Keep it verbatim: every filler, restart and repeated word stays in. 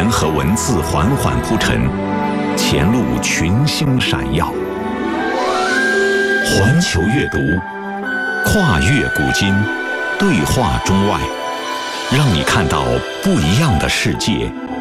和文字缓缓铺陈，前路群星闪耀。环球阅读，跨越古今，对话中外，让你看到不一样的世界，